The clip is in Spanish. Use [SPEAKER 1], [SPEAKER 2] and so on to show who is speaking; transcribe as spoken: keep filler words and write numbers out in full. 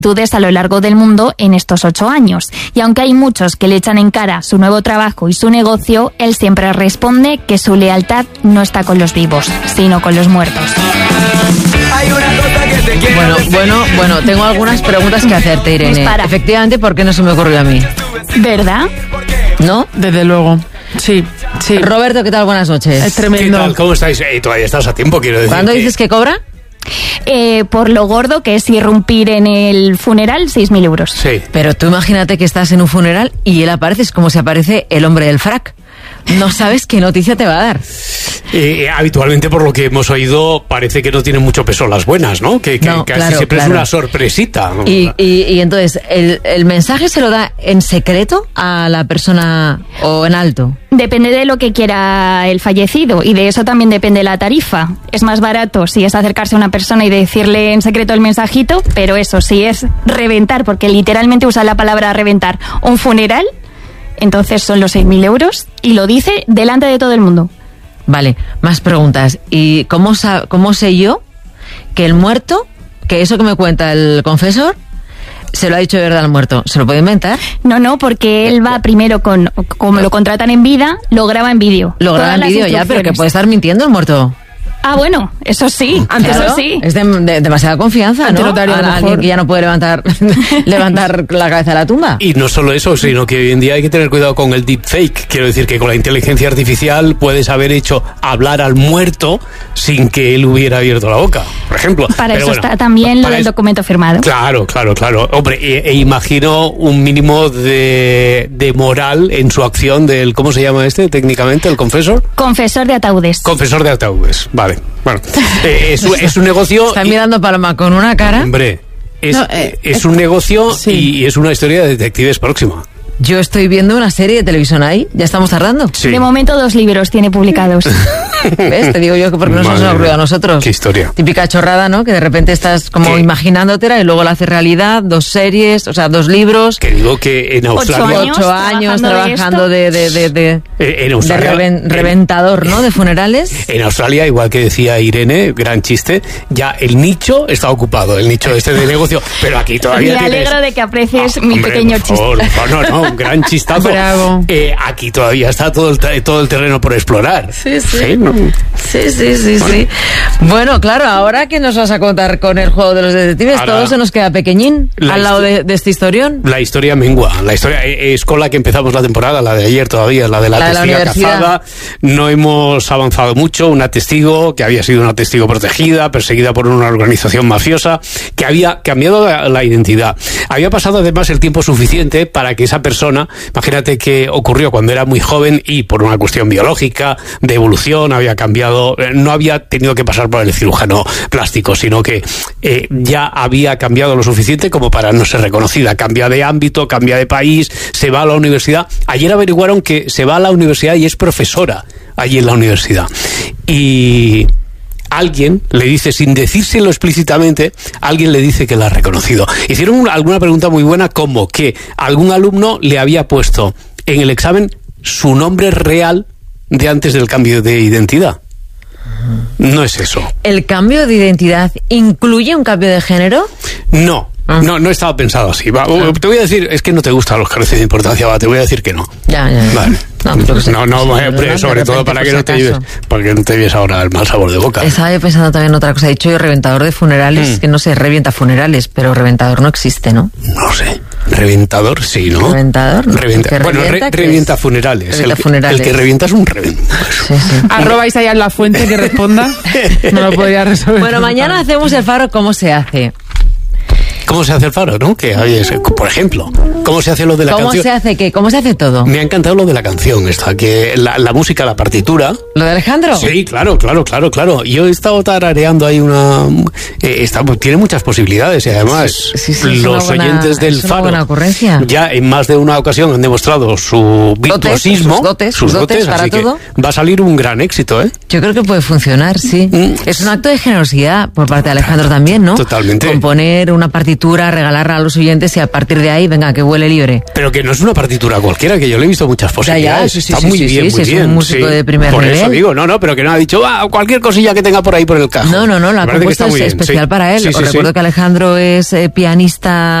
[SPEAKER 1] a lo largo del mundo en estos ocho años. Y aunque hay muchos que le echan en cara su nuevo trabajo y su negocio, él siempre responde que su lealtad no está con los vivos, sino con los muertos.
[SPEAKER 2] Bueno, bueno, bueno, tengo algunas preguntas que hacerte, Irene.
[SPEAKER 1] Dispara.
[SPEAKER 2] Efectivamente, ¿por qué no se me ocurrió a mí?
[SPEAKER 1] ¿Verdad?
[SPEAKER 2] ¿No?
[SPEAKER 3] Desde luego. Sí, sí.
[SPEAKER 2] Roberto, ¿qué tal? Buenas noches.
[SPEAKER 3] Es tremendo.
[SPEAKER 4] ¿Qué tal? ¿Cómo estáis? Eh, todavía estás a tiempo, quiero decir.
[SPEAKER 2] ¿Cuándo
[SPEAKER 4] que...
[SPEAKER 2] dices que cobra?
[SPEAKER 1] Eh, por lo gordo que es irrumpir en el funeral, seis mil euros.
[SPEAKER 4] Sí.
[SPEAKER 2] Pero tú imagínate que estás en un funeral y él aparece, es como si aparece el hombre del frac. No sabes qué noticia te va a dar.
[SPEAKER 4] Eh, habitualmente, por lo que hemos oído, parece que no tienen mucho peso las buenas, ¿no? Que, que
[SPEAKER 2] No,
[SPEAKER 4] casi
[SPEAKER 2] claro,
[SPEAKER 4] siempre
[SPEAKER 2] claro.
[SPEAKER 4] es una sorpresita.
[SPEAKER 2] Y, y, y entonces, ¿el, ¿el mensaje se lo da en secreto a la persona o en alto?
[SPEAKER 1] Depende de lo que quiera el fallecido y de eso también depende la tarifa. Es más barato si es acercarse a una persona y decirle en secreto el mensajito, pero eso, si es reventar, porque literalmente usa la palabra reventar, un funeral, entonces son los seis mil euros y lo dice delante de todo el mundo.
[SPEAKER 2] Vale, más preguntas. ¿Y cómo, sa- cómo sé yo que el muerto, que eso que me cuenta el confesor, se lo ha dicho de verdad al muerto? ¿Se lo puede inventar?
[SPEAKER 1] No, no, porque él va primero con, como lo contratan en vida, lo graba en vídeo.
[SPEAKER 2] Lo graba
[SPEAKER 1] Todas
[SPEAKER 2] en
[SPEAKER 1] las
[SPEAKER 2] vídeo ya, pero que
[SPEAKER 1] instrucciones.
[SPEAKER 2] puede estar mintiendo el muerto.
[SPEAKER 1] Ah, bueno, eso sí,
[SPEAKER 2] Claro,
[SPEAKER 1] eso sí.
[SPEAKER 2] Es de, de- demasiada confianza,
[SPEAKER 3] Ante
[SPEAKER 2] ¿no?
[SPEAKER 3] notario, a lo
[SPEAKER 2] A- a alguien
[SPEAKER 3] mejor.
[SPEAKER 2] que ya no puede levantar levantar la cabeza de la tumba.
[SPEAKER 4] Y no solo eso, sino que hoy en día hay que tener cuidado con el deepfake. Quiero decir que con la inteligencia artificial puedes haber hecho hablar al muerto sin que él hubiera abierto la boca, por ejemplo.
[SPEAKER 1] Para
[SPEAKER 4] Pero
[SPEAKER 1] eso
[SPEAKER 4] bueno,
[SPEAKER 1] está también lo
[SPEAKER 4] para
[SPEAKER 1] del
[SPEAKER 4] eso-
[SPEAKER 1] documento firmado.
[SPEAKER 4] Claro, claro, claro. Hombre, e, e imagino un mínimo de, de moral en su acción del, ¿cómo se llama este técnicamente? ¿El confesor?
[SPEAKER 1] Confesor de ataúdes.
[SPEAKER 4] Confesor de ataúdes, vale. Bueno, eh, es, un- es un negocio...
[SPEAKER 2] Está
[SPEAKER 4] y-
[SPEAKER 2] mirando a Paloma con una cara.
[SPEAKER 4] Hombre, es,
[SPEAKER 3] No, eh,
[SPEAKER 4] es un negocio
[SPEAKER 3] sí.
[SPEAKER 4] y es una historia de detectives próxima.
[SPEAKER 2] Yo estoy viendo una serie de televisión ahí. Ya estamos tardando.
[SPEAKER 4] Sí.
[SPEAKER 1] De momento dos libros tiene publicados.
[SPEAKER 2] ¿Ves? Te digo yo que porque no se nos
[SPEAKER 4] Madre
[SPEAKER 2] ha ocurrido a
[SPEAKER 4] mía,
[SPEAKER 2] nosotros.
[SPEAKER 4] qué historia.
[SPEAKER 2] Típica chorrada, ¿no? Que de repente estás como
[SPEAKER 4] ¿Qué?
[SPEAKER 2] imaginándotela y luego la haces realidad. Dos series, o sea, dos libros.
[SPEAKER 4] Que digo que en Australia...
[SPEAKER 1] años
[SPEAKER 2] Ocho años
[SPEAKER 1] trabajando
[SPEAKER 2] trabajando
[SPEAKER 1] de
[SPEAKER 2] de, de, de, de,
[SPEAKER 4] Eh, en
[SPEAKER 2] de
[SPEAKER 4] Australia...
[SPEAKER 2] reven-
[SPEAKER 4] en-
[SPEAKER 2] reventador, ¿no? De funerales.
[SPEAKER 4] En Australia, igual que decía Irene, gran chiste, ya el nicho está ocupado, el nicho este de negocio, pero aquí todavía
[SPEAKER 1] Me
[SPEAKER 4] tienes...
[SPEAKER 1] alegro de que aprecies
[SPEAKER 4] Ah,
[SPEAKER 1] mi
[SPEAKER 4] hombre,
[SPEAKER 1] pequeño
[SPEAKER 4] por favor,
[SPEAKER 1] chiste.
[SPEAKER 4] por favor, no, no, un gran chistazo.
[SPEAKER 3] Bravo.
[SPEAKER 4] Eh, aquí todavía está todo el, te- todo el terreno por explorar.
[SPEAKER 2] Sí, sí.
[SPEAKER 4] ¿no?
[SPEAKER 2] Sí, sí, sí, sí. Bueno, claro, ahora que nos vas a contar con el juego de los detectives,
[SPEAKER 4] Ahora-
[SPEAKER 2] todo se nos queda pequeñín
[SPEAKER 4] La
[SPEAKER 2] al lado
[SPEAKER 4] histo-
[SPEAKER 2] de, de este historión.
[SPEAKER 4] La historia mengua. La historia eh, es con la que empezamos la temporada, la de ayer todavía, la de la,
[SPEAKER 2] La de la
[SPEAKER 4] testiga
[SPEAKER 2] universidad.
[SPEAKER 4] cazada. No hemos avanzado mucho. Una testigo que había sido una testigo protegida, perseguida por una organización mafiosa, que había cambiado la, la identidad. Había pasado además el tiempo suficiente para que esa persona, imagínate que ocurrió cuando era muy joven y por una cuestión biológica, de evolución, había cambiado, eh, no había tenido que pasar por el cirujano plástico, sino que eh, ya había cambiado lo suficiente como para no ser reconocida. Cambia de ámbito, cambia de país, se va a la universidad. Ayer averiguaron que se va a la universidad y es profesora allí en la universidad. Y alguien le dice, sin decírselo explícitamente, alguien le dice que la ha reconocido. Hicieron una- alguna pregunta muy buena, como que algún alumno le había puesto en el examen su nombre real de antes del cambio de identidad. No es eso.
[SPEAKER 2] ¿El cambio de identidad incluye un cambio de género?
[SPEAKER 4] No. No, no estaba pensado así. Va, uh, te voy a decir, es que no te gustan los careces de importancia, va, te voy a decir que no.
[SPEAKER 2] Ya, ya, ya.
[SPEAKER 4] Vale.
[SPEAKER 2] No, yo qué sé.
[SPEAKER 4] no, no,
[SPEAKER 2] Sí,
[SPEAKER 4] hombre,
[SPEAKER 2] ¿verdad? De
[SPEAKER 4] sobre todo
[SPEAKER 2] repente,
[SPEAKER 4] para
[SPEAKER 2] por
[SPEAKER 4] que
[SPEAKER 2] si
[SPEAKER 4] no te
[SPEAKER 2] acaso.
[SPEAKER 4] lleves, para que no te lleves ahora el mal sabor de boca.
[SPEAKER 2] Estaba yo pensando también en otra cosa. He dicho yo reventador de funerales,
[SPEAKER 4] Mm.
[SPEAKER 2] que no sé, revienta funerales, pero reventador no existe, ¿no?
[SPEAKER 4] No sé. Reventador, sí, ¿no?
[SPEAKER 2] Reventador, ¿no?
[SPEAKER 4] Reventa.
[SPEAKER 2] ¿Que
[SPEAKER 4] Bueno,
[SPEAKER 2] revienta
[SPEAKER 4] re-
[SPEAKER 2] qué es?
[SPEAKER 4] revienta funerales.
[SPEAKER 2] Revienta
[SPEAKER 4] el, que,
[SPEAKER 2] funerales.
[SPEAKER 4] el que revienta es un reventador.
[SPEAKER 2] Sí, sí.
[SPEAKER 3] Arroba Isaías La Fuente que responda. No lo podría resolver.
[SPEAKER 2] Bueno, mañana hacemos el faro cómo se hace.
[SPEAKER 4] ¿Cómo se hace el faro, no? Que hay ese- por ejemplo, ¿cómo se hace lo de la
[SPEAKER 2] ¿Cómo
[SPEAKER 4] canción?
[SPEAKER 2] se hace qué? ¿Cómo se hace todo?
[SPEAKER 4] Me ha encantado lo de la canción esta, que la, la música, la partitura.
[SPEAKER 2] ¿Lo de Alejandro?
[SPEAKER 4] Sí, claro, claro, claro, claro. Yo he estado tarareando ahí una... Eh, está, tiene muchas posibilidades y además
[SPEAKER 2] Sí, sí, sí, es
[SPEAKER 4] los
[SPEAKER 2] una buena-
[SPEAKER 4] oyentes del
[SPEAKER 2] es una
[SPEAKER 4] faro
[SPEAKER 2] buena ocurrencia.
[SPEAKER 4] ya en más de una ocasión han demostrado su virtuosismo,
[SPEAKER 2] sus dotes, sus dotes para
[SPEAKER 4] así que
[SPEAKER 2] todo.
[SPEAKER 4] va a salir un gran éxito, ¿eh?
[SPEAKER 2] Yo creo que puede funcionar, sí.
[SPEAKER 4] Mm.
[SPEAKER 2] Es un acto de generosidad por parte de Alejandro también, ¿no?
[SPEAKER 4] Totalmente.
[SPEAKER 2] Componer una partitura partitura, regalarla a los oyentes y a partir de ahí, venga, que huele libre.
[SPEAKER 4] Pero que no es una partitura cualquiera, que yo le he visto muchas posibilidades.
[SPEAKER 2] Ya, ya, sí, sí,
[SPEAKER 4] Está
[SPEAKER 2] sí,
[SPEAKER 4] muy
[SPEAKER 2] sí,
[SPEAKER 4] bien,
[SPEAKER 2] sí,
[SPEAKER 4] muy
[SPEAKER 2] sí,
[SPEAKER 4] bien.
[SPEAKER 2] es un músico
[SPEAKER 4] sí.
[SPEAKER 2] de primer
[SPEAKER 4] por
[SPEAKER 2] nivel.
[SPEAKER 4] Por eso digo, no, no, pero que no ha dicho, ah, cualquier cosilla que tenga por ahí por el cajón.
[SPEAKER 2] No, no, no, la
[SPEAKER 4] Me parece que
[SPEAKER 2] compuesta
[SPEAKER 4] está muy
[SPEAKER 2] es
[SPEAKER 4] bien,
[SPEAKER 2] especial
[SPEAKER 4] sí.
[SPEAKER 2] para él.
[SPEAKER 4] Sí,
[SPEAKER 2] Os
[SPEAKER 4] sí,
[SPEAKER 2] recuerdo
[SPEAKER 4] sí.
[SPEAKER 2] que Alejandro es eh, pianista